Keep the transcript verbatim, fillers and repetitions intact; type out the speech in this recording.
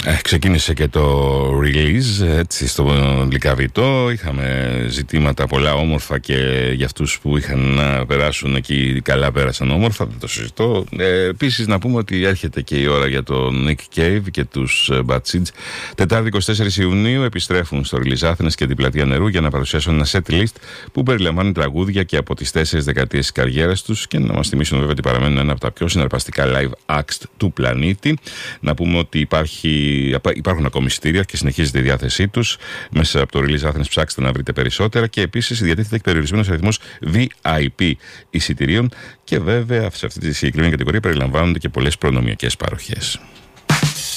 Ε, ξεκίνησε και το release έτσι στο Λυκαβητό. Είχαμε ζητήματα πολλά όμορφα και για αυτούς που είχαν να περάσουν εκεί καλά πέρασαν όμορφα, δεν το συζητώ. Ε, επίσης να πούμε ότι έρχεται και η ώρα για τον Nick Cave και τους Bad Seeds. Τετάρτη εικοστή τέταρτη Ιουνίου επιστρέφουν στο Release Athens και την Πλατεία Νερού για να παρουσιάσουν ένα set list που περιλαμβάνει τραγούδια και από τις τέσσερις δεκαετίες της καριέρας τους και να μας θυμίσουν βέβαια ότι παραμένουν ένα από τα πιο συναρπαστικά live acts του πλανήτη. Να πούμε ότι υπάρχει υπάρχουν ακόμη εισιτήρια και συνεχίζεται η διάθεσή τους. Μέσα από το Release Athens ψάξτε να βρείτε περισσότερα και επίσης διατίθεται και περιορισμένος αριθμός βι άι πι εισιτηρίων και βέβαια σε αυτή τη συγκεκριμένη κατηγορία περιλαμβάνονται και πολλές προνομιακές παροχές.